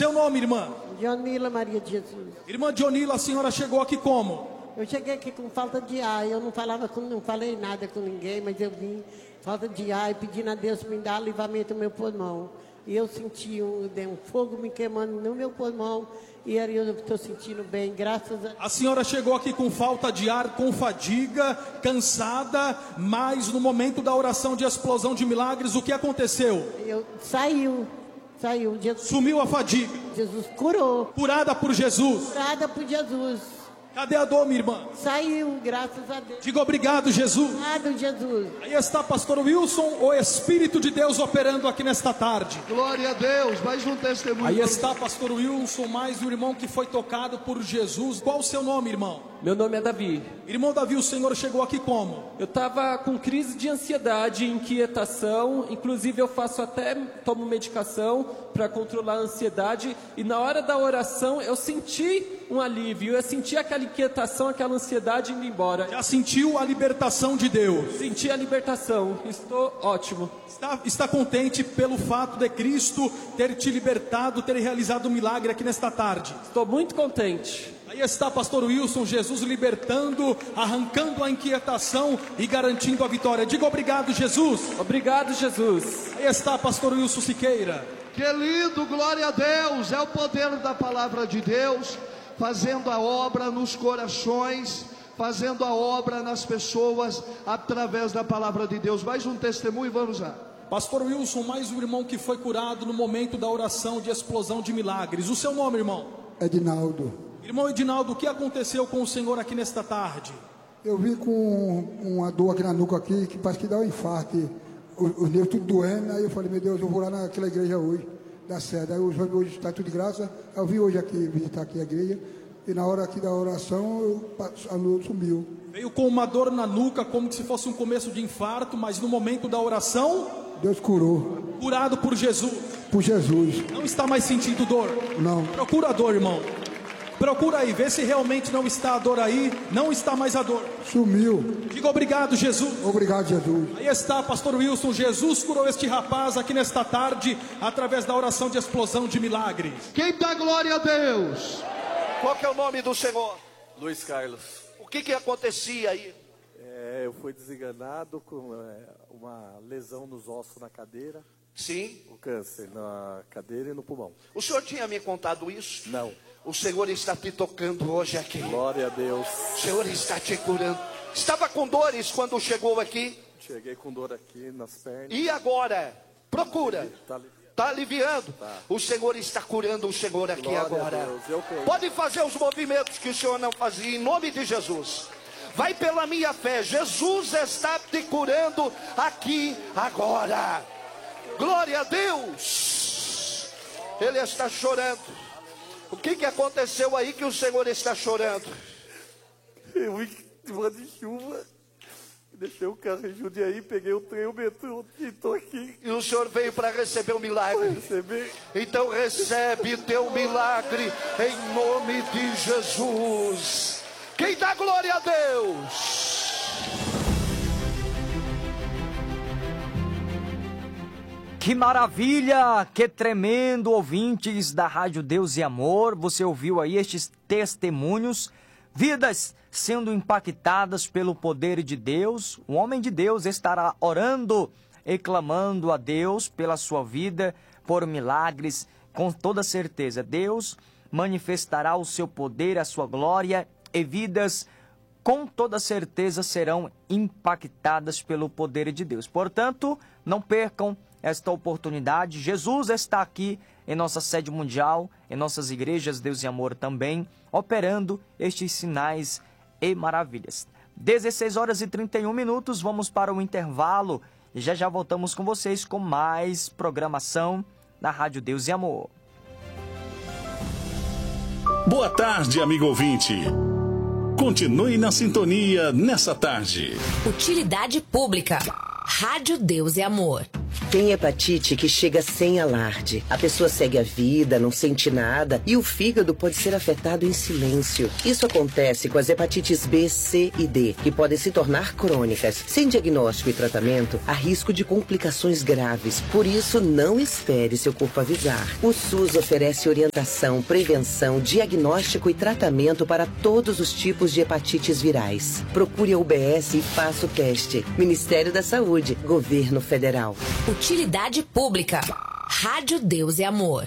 seu nome, irmã? Dionila Maria de Jesus. Irmã Dionila, a senhora chegou aqui como? Eu cheguei aqui com falta de ar, eu não falei nada com ninguém, mas eu vim, falta de ar, e pedindo a Deus me dar livramento no meu pulmão. E eu senti um fogo me queimando no meu pulmão, e aí eu estou sentindo bem, graças a Deus. A senhora chegou aqui com falta de ar, com fadiga, cansada, mas no momento da oração de explosão de milagres, o que aconteceu? Saiu, Jesus, Sumiu a fadiga. Jesus curou. Curada por Jesus. Curada por Jesus. Cadê a dor, minha irmã? Saiu, graças a Deus. Diga obrigado, Jesus. Obrigado, Jesus. Aí está pastor Wilson, o Espírito de Deus operando aqui nesta tarde. Glória a Deus, mais um testemunho. Aí está pastor Wilson, mais um irmão que foi tocado por Jesus. Qual o seu nome, irmão? Meu nome é Davi. Irmão Davi, o senhor chegou aqui como? Eu estava com crise de ansiedade, inquietação, inclusive eu tomo medicação para controlar a ansiedade, e na hora da oração eu senti um alívio, eu senti aquela inquietação, aquela ansiedade indo embora. Já sentiu a libertação de Deus? Senti a libertação, estou ótimo. Está contente pelo fato de Cristo ter te libertado, ter realizado um milagre aqui nesta tarde? Estou muito contente. Aí está pastor Wilson, Jesus libertando, arrancando a inquietação e garantindo a vitória. Diga obrigado, Jesus. Obrigado, Jesus. Aí está pastor Wilson Siqueira. Que lindo, glória a Deus. É o poder da palavra de Deus fazendo a obra nos corações, fazendo a obra nas pessoas através da palavra de Deus. Mais um testemunho, vamos lá. Pastor Wilson, mais um irmão que foi curado no momento da oração de explosão de milagres. O seu nome, irmão? Edinaldo. Irmão Edinaldo, o que aconteceu com o senhor aqui nesta tarde? Eu vim com uma dor aqui na nuca aqui, que parece que dá um infarto. Os nervos tudo doendo, aí eu falei, meu Deus, eu vou lá naquela igreja hoje, dá certo. Aí hoje está tudo de graça, eu vim hoje aqui visitar aqui a igreja, e na hora aqui da oração, a dor sumiu. Veio com uma dor na nuca, como se fosse um começo de infarto, mas no momento da oração, Deus curou. Curado por Jesus. Por Jesus. Não está mais sentindo dor? Não. Procura a dor, irmão. Procura aí, vê se realmente não está a dor aí, não está mais a dor. Sumiu. Diga obrigado, Jesus. Obrigado, Jesus. Aí está, pastor Wilson, Jesus curou este rapaz aqui nesta tarde, através da oração de explosão de milagres. Quem dá glória a Deus? Qual que é o nome do Senhor? Luiz Carlos. O que acontecia aí? Eu fui desenganado com uma lesão nos ossos na cadeira. Sim. O câncer na cadeira e no pulmão. O senhor tinha me contado isso? Não. O Senhor está te tocando hoje aqui. Glória a Deus. O Senhor está te curando. Estava com dores quando chegou aqui? Cheguei com dor aqui nas pernas. E agora? Procura. Está aliviando. Tá. O Senhor está curando o Senhor aqui Glória agora. a Deus. Eu creio. Pode fazer os movimentos que o Senhor não fazia, em nome de Jesus. Vai pela minha fé. Jesus está te curando aqui agora. Glória a Deus. Ele está chorando. O que aconteceu aí que o Senhor está chorando? Eu vim de chuva, deixei o carro em Jundiaí, peguei o trem, o metrô e estou aqui. E o Senhor veio para receber o milagre. Receber. Então recebe teu milagre em nome de Jesus. Quem dá glória a Deus? Que maravilha, que tremendo, ouvintes da Rádio Deus e Amor. Você ouviu aí estes testemunhos, vidas sendo impactadas pelo poder de Deus. O homem de Deus estará orando e clamando a Deus pela sua vida, por milagres, com toda certeza. Deus manifestará o seu poder, a sua glória, e vidas com toda certeza serão impactadas pelo poder de Deus. Portanto, não percam esta oportunidade. Jesus está aqui em nossa sede mundial, em nossas igrejas Deus e Amor também, operando estes sinais e maravilhas. 16 horas e 31 minutos, vamos para o intervalo e já voltamos com vocês com mais programação na Rádio Deus e Amor. Boa tarde, amigo ouvinte. Continue na sintonia nessa tarde. Utilidade pública. Rádio Deus e Amor. Tem hepatite que chega sem alarde. A pessoa segue a vida, não sente nada e o fígado pode ser afetado em silêncio. Isso acontece com as hepatites B, C e D, que podem se tornar crônicas. Sem diagnóstico e tratamento, há risco de complicações graves. Por isso, não espere seu corpo avisar. O SUS oferece orientação, prevenção, diagnóstico e tratamento para todos os tipos de hepatites virais. Procure a UBS e faça o teste. Ministério da Saúde, Governo Federal. Utilidade Pública. Rádio Deus e Amor.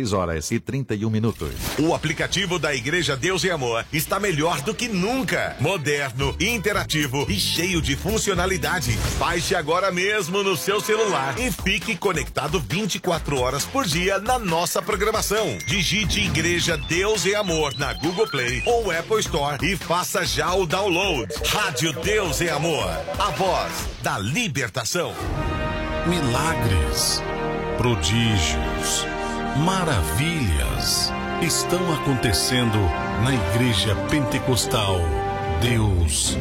16h31. O aplicativo da Igreja Deus e Amor está melhor do que nunca. Moderno, interativo e cheio de funcionalidade. Baixe agora mesmo no seu celular e fique conectado 24 horas por dia na nossa programação. Digite Igreja Deus e Amor na Google Play ou Apple Store e faça já o download. Rádio Deus e Amor, a voz da libertação. Milagres, prodígios, maravilhas estão acontecendo na Igreja Pentecostal. Deus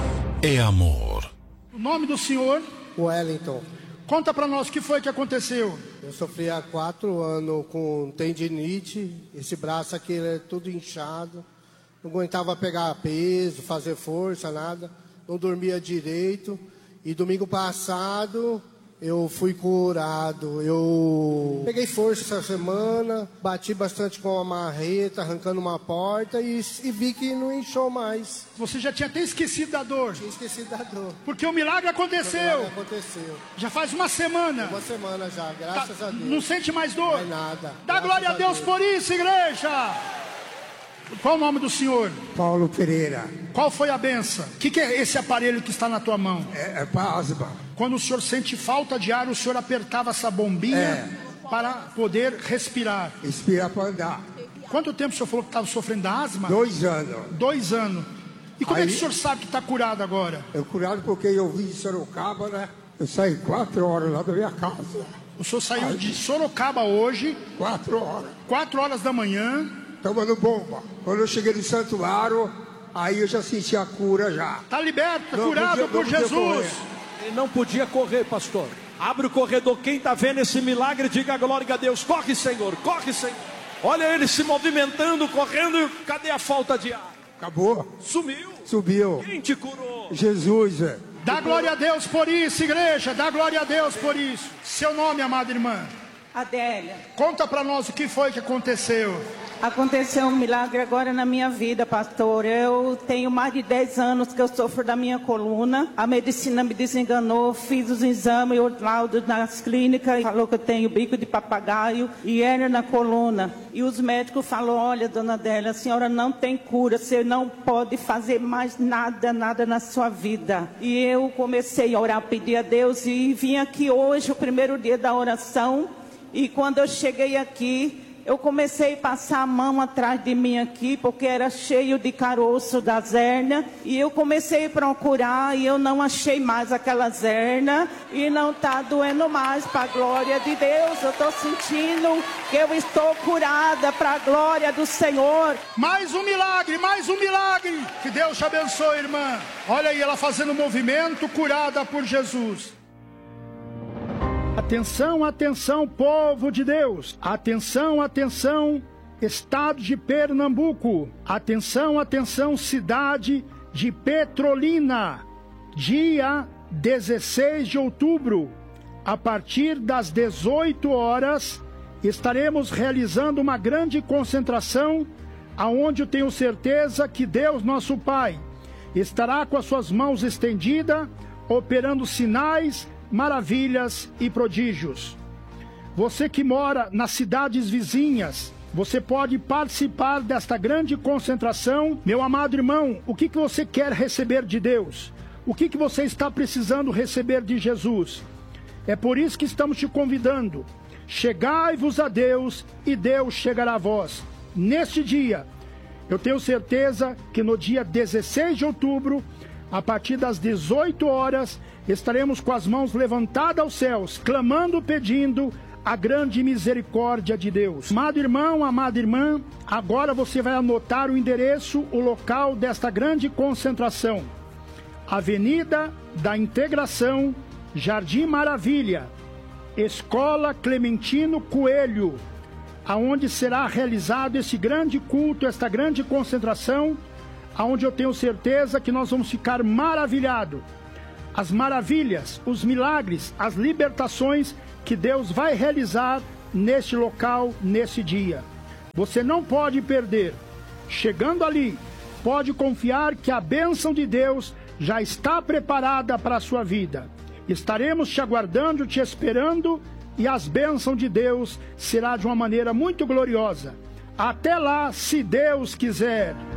é amor. O nome do senhor? Wellington. Conta pra nós o que foi que aconteceu. Eu sofri há 4 anos com tendinite. Esse braço aqui é tudo inchado. Não aguentava pegar peso, fazer força, nada. Não dormia direito. E domingo passado eu fui curado. Eu peguei força essa semana, bati bastante com uma marreta, arrancando uma porta e vi que não inchou mais. Você já tinha até esquecido da dor? Tinha esquecido da dor. Porque o milagre aconteceu. O milagre aconteceu. Já faz uma semana. Uma semana já, graças a Deus. Não sente mais dor? Não é nada. Dá glória a Deus por isso, igreja. Qual o nome do senhor? Paulo Pereira. Qual foi a benção? O que é esse aparelho que está na tua mão? É para asma. Quando o senhor sente falta de ar, o senhor apertava essa bombinha para poder respirar. Respirar para andar. Quanto tempo o senhor falou que estava sofrendo da asma? 2 anos. 2 anos. E como é que o senhor sabe que está curado agora? Eu curado porque eu vim de Sorocaba, né? Eu saí 4 horas lá da minha casa. O senhor saiu de Sorocaba hoje? 4 horas. 4 horas da manhã. Tomando bomba. Quando eu cheguei no santuário, aí eu já senti a cura já. Está liberto, curado por Jesus. Ele não podia correr, pastor. Abre o corredor. Quem está vendo esse milagre, diga glória a Deus. Corre, Senhor. Corre, Senhor. Olha ele se movimentando, correndo. Cadê a falta de ar? Acabou. Sumiu. Subiu. Quem te curou? Jesus, velho. Dá glória a Deus por isso, igreja. Dá glória a Deus por isso. Seu nome, amada irmã? Adélia. Conta para nós o que foi que aconteceu. Aconteceu um milagre agora na minha vida, pastor. Eu tenho mais de 10 anos que eu sofro da minha coluna. A medicina me desenganou, fiz os exames, os laudos nas clínicas, falou que eu tenho bico de papagaio e hérnia na coluna. E os médicos falaram, olha, dona Adélia, a senhora não tem cura, você não pode fazer mais nada na sua vida. E eu comecei a orar, pedir a Deus e vim aqui hoje, o primeiro dia da oração. E quando eu cheguei aqui, eu comecei a passar a mão atrás de mim aqui, porque era cheio de caroço das hérnias. E eu comecei a procurar e eu não achei mais aquelas hérnias. E não está doendo mais, para a glória de Deus. Eu estou sentindo que eu estou curada, para a glória do Senhor. Mais um milagre, mais um milagre. Que Deus te abençoe, irmã. Olha aí, ela fazendo movimento, curada por Jesus. Atenção, atenção, povo de Deus. Atenção, atenção, estado de Pernambuco. Atenção, atenção, cidade de Petrolina. Dia 16 de outubro, a partir das 18 horas, estaremos realizando uma grande concentração, aonde eu tenho certeza que Deus, nosso Pai, estará com as suas mãos estendidas, operando sinais, maravilhas e prodígios. Você que mora nas cidades vizinhas, você pode participar desta grande concentração. Meu amado irmão, o que você quer receber de Deus? O que você está precisando receber de Jesus? É por isso que estamos te convidando. Chegai-vos a Deus e Deus chegará a vós. Neste dia, eu tenho certeza que no dia 16 de outubro, a partir das 18 horas, estaremos com as mãos levantadas aos céus, clamando, pedindo a grande misericórdia de Deus. Amado irmão, amada irmã, agora você vai anotar o endereço, o local desta grande concentração. Avenida da Integração, Jardim Maravilha, Escola Clementino Coelho, aonde será realizado esse grande culto, esta grande concentração, aonde eu tenho certeza que nós vamos ficar maravilhados. As maravilhas, os milagres, as libertações que Deus vai realizar neste local, nesse dia. Você não pode perder. Chegando ali, pode confiar que a bênção de Deus já está preparada para a sua vida. Estaremos te aguardando, te esperando, e as bênçãos de Deus será de uma maneira muito gloriosa. Até lá, se Deus quiser.